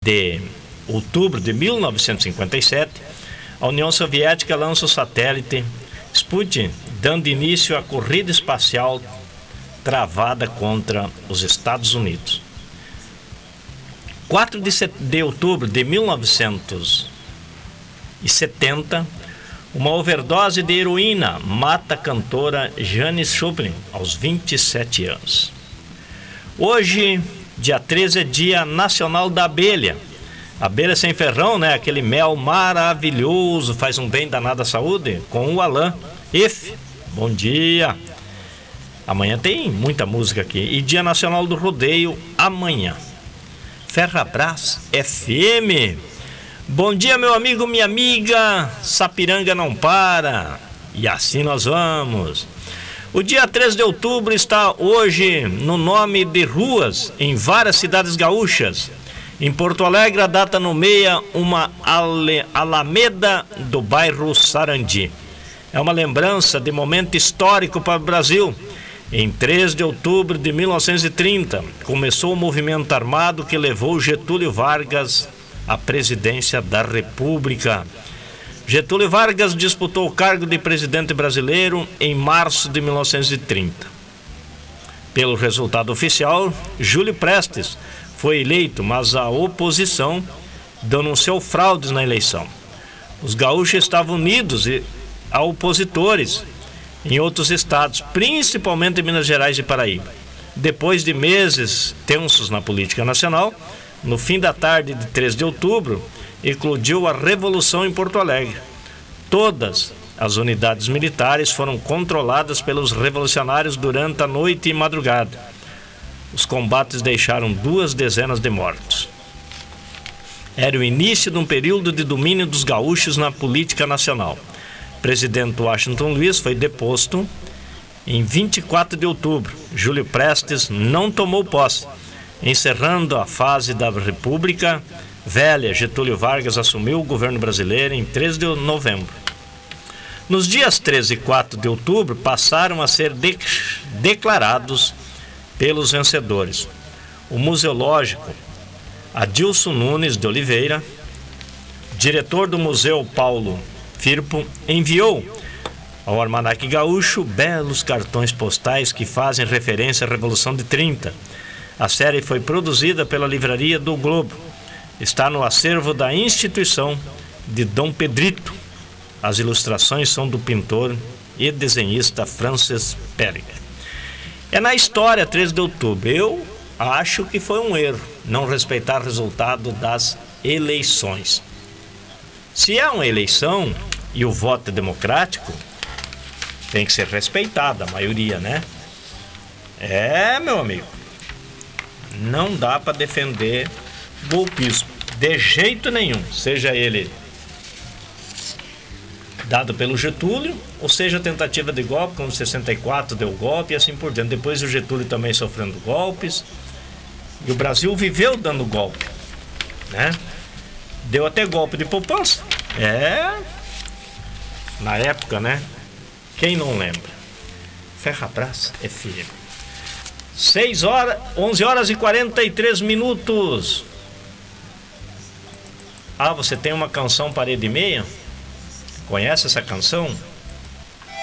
de outubro de 1957, a União Soviética lança o satélite Sputnik, dando início à corrida espacial travada contra os Estados Unidos. 4 de outubro de 1970, uma overdose de heroína mata a cantora Janis Joplin aos 27 anos. Hoje, dia 13, é Dia Nacional da Abelha. Abelha sem ferrão, né? Aquele mel maravilhoso, faz um bem danado à saúde, com o Alain F. Bom dia! Amanhã tem muita música aqui. E Dia Nacional do Rodeio, amanhã. Ferrabras FM. Bom dia, meu amigo, minha amiga. Sapiranga não para. E assim nós vamos. O dia 13 de outubro está hoje no nome de ruas em várias cidades gaúchas. Em Porto Alegre, a data nomeia uma alameda do bairro Sarandi. É uma lembrança de momento histórico para o Brasil. Em 3 de outubro de 1930, começou o movimento armado que levou Getúlio Vargas à presidência da República. Getúlio Vargas disputou o cargo de presidente brasileiro em março de 1930. Pelo resultado oficial, Júlio Prestes foi eleito, mas a oposição denunciou fraudes na eleição. Os gaúchos estavam unidos a opositores em outros estados, principalmente em Minas Gerais e Paraíba. Depois de meses tensos na política nacional, no fim da tarde de 3 de outubro, eclodiu a Revolução em Porto Alegre. Todas as unidades militares foram controladas pelos revolucionários durante a noite e madrugada. Os combates deixaram 2 dezenas de mortos. Era o início de um período de domínio dos gaúchos na política nacional. O presidente Washington Luiz foi deposto em 24 de outubro. Júlio Prestes não tomou posse, encerrando a fase da República Velha. Getúlio Vargas assumiu o governo brasileiro em 3 de novembro. Nos dias 13 e 4 de outubro passaram a ser declarados pelos vencedores. O museológico Adilson Nunes de Oliveira, diretor do Museu Paulo Firpo, enviou ao Almanaque Gaúcho belos cartões postais que fazem referência à Revolução de 30. A série foi produzida pela Livraria do Globo. Está no acervo da instituição de Dom Pedrito. As ilustrações são do pintor e desenhista Francis Perry. É na história 13 de outubro. Eu acho que foi um erro não respeitar o resultado das eleições. Se é uma eleição e o voto é democrático, tem que ser respeitada a maioria, né? Meu amigo, não dá para defender golpismo de jeito nenhum, seja ele dado pelo Getúlio, ou seja tentativa de golpe, como 64 deu golpe e assim por diante. Depois o Getúlio também sofrendo golpes, e o Brasil viveu dando golpe, né? Deu até golpe de poupança, na época, né? Quem não lembra? Ferrabras FM. 11 horas e 43 minutos. Você tem uma canção Parede e Meia? Conhece essa canção?